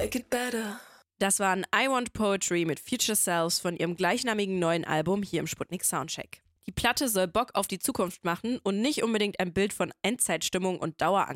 make it better. Das waren I Want Poetry mit Future Selves von ihrem gleichnamigen neuen Album hier im Sputnik Soundcheck. Die Platte soll Bock auf die Zukunft machen und nicht unbedingt ein Bild von Endzeitstimmung und Dauerangst